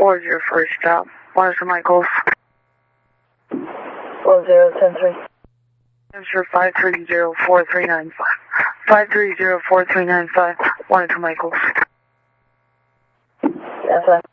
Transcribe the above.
What was your first stop? Monitor Michaels. 10-3. Answer 530-4395. 530-4395. Monitor Michaels. That's fine.